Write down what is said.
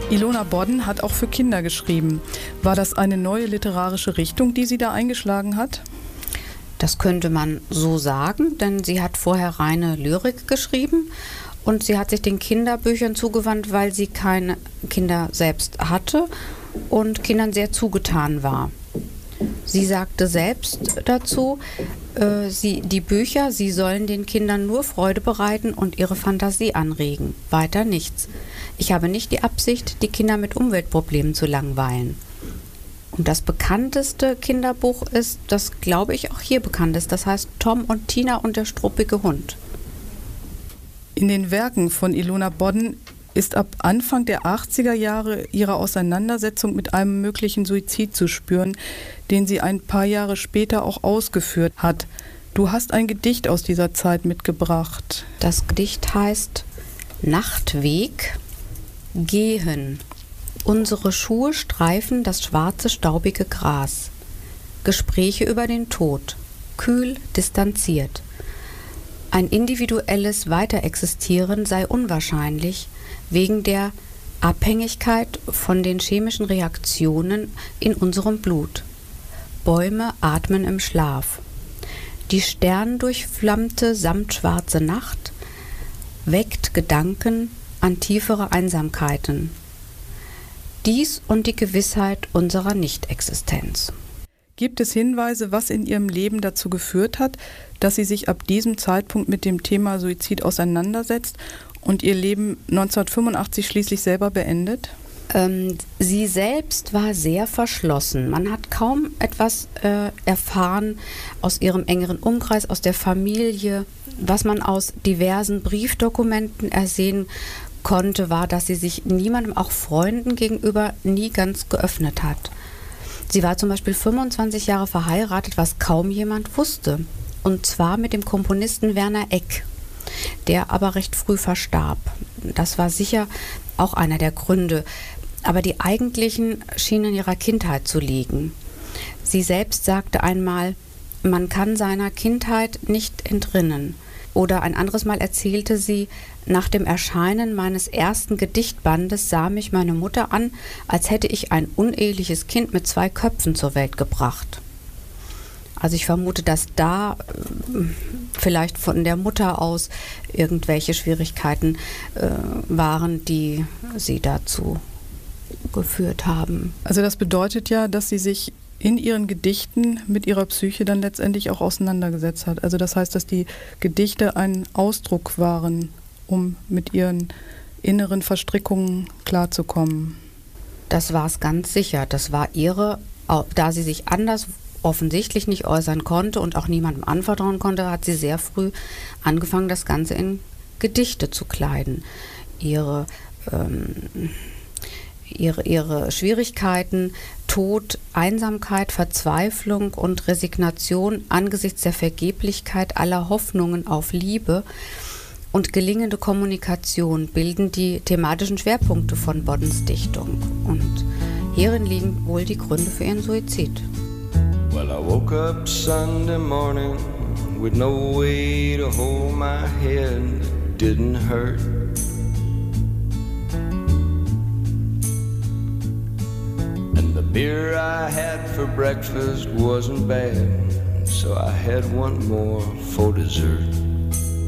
Ilona Bodden hat auch für Kinder geschrieben. War das eine neue literarische Richtung, die sie da eingeschlagen hat? Das könnte man so sagen, denn sie hat vorher reine Lyrik geschrieben und sie hat sich den Kinderbüchern zugewandt, weil sie keine Kinder selbst hatte und Kindern sehr zugetan war. Sie sagte selbst dazu, die Bücher, sie sollen den Kindern nur Freude bereiten und ihre Fantasie anregen, weiter nichts. Ich habe nicht die Absicht, die Kinder mit Umweltproblemen zu langweilen. Und das bekannteste Kinderbuch ist, das glaube ich auch hier bekannt ist, das heißt Tom und Tina und der struppige Hund. In den Werken von Ilona Bodden ist ab Anfang der 80er Jahre ihre Auseinandersetzung mit einem möglichen Suizid zu spüren, den sie ein paar Jahre später auch ausgeführt hat. Du hast ein Gedicht aus dieser Zeit mitgebracht. Das Gedicht heißt Nachtweg, Gehen. Unsere Schuhe streifen das schwarze, staubige Gras. Gespräche über den Tod, kühl, distanziert. Ein individuelles Weiterexistieren sei unwahrscheinlich, wegen der Abhängigkeit von den chemischen Reaktionen in unserem Blut. Bäume atmen im Schlaf. Die sterndurchflammte samtschwarze Nacht weckt Gedanken an tiefere Einsamkeiten. Dies und die Gewissheit unserer Nichtexistenz. Gibt es Hinweise, was in ihrem Leben dazu geführt hat, dass sie sich ab diesem Zeitpunkt mit dem Thema Suizid auseinandersetzt und ihr Leben 1985 schließlich selber beendet? Sie selbst war sehr verschlossen. Man hat kaum etwas erfahren aus ihrem engeren Umkreis, aus der Familie. Was man aus diversen Briefdokumenten ersehen konnte, war, dass sie sich niemandem, auch Freunden gegenüber, nie ganz geöffnet hat. Sie war zum Beispiel 25 Jahre verheiratet, was kaum jemand wusste. Und zwar mit dem Komponisten Werner Egk, der aber recht früh verstarb. Das war sicher auch einer der Gründe. Aber die eigentlichen schienen in ihrer Kindheit zu liegen. Sie selbst sagte einmal, man kann seiner Kindheit nicht entrinnen. Oder ein anderes Mal erzählte sie, nach dem Erscheinen meines ersten Gedichtbandes sah mich meine Mutter an, als hätte ich ein uneheliches Kind mit 2 Köpfen zur Welt gebracht. Also ich vermute, dass da vielleicht von der Mutter aus irgendwelche Schwierigkeiten waren, die sie dazu geführt haben. Also das bedeutet ja, dass sie sich in ihren Gedichten mit ihrer Psyche dann letztendlich auch auseinandergesetzt hat. Also das heißt, dass die Gedichte ein Ausdruck waren, um mit ihren inneren Verstrickungen klarzukommen. Das war es ganz sicher. Das war ihre, da sie sich anders offensichtlich nicht äußern konnte und auch niemandem anvertrauen konnte, hat sie sehr früh angefangen, das Ganze in Gedichte zu kleiden. Ihre Schwierigkeiten, Tod, Einsamkeit, Verzweiflung und Resignation angesichts der Vergeblichkeit aller Hoffnungen auf Liebe und gelingende Kommunikation bilden die thematischen Schwerpunkte von Boddens Dichtung. Und hierin liegen wohl die Gründe für ihren Suizid. Well, I woke up Sunday morning with no way to hold my head. It didn't hurt. The beer I had for breakfast wasn't bad, so I had one more for dessert.